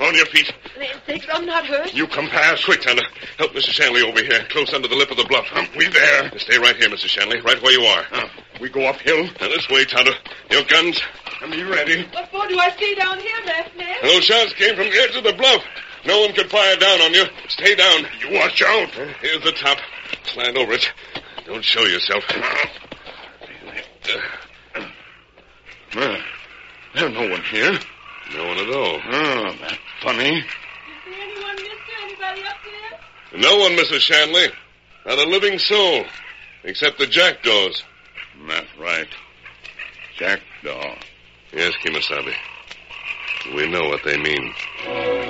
On your feet. Name's sakes, I'm not hurt. You come past. Quick, Tonto. Help Mrs. Shanley over here, close under the lip of the bluff. We there. Stay right here, Mrs. Shanley, right where you are. We go uphill. Now, this way, Tonto. Your guns. Be ready. What for do I stay down here, Masked Man? Those shots came from the edge of the bluff. No one could fire down on you. Stay down. You watch out. Here's the top. Slide over it. Don't show yourself. There's no one here. No one at all. Oh, that's funny. Is there anyone, mister? Anybody up there? No one, Mrs. Shanley. Not a living soul. Except the jackdaws. That's right. Jackdaw. Yes, Kimasabi. We know what they mean.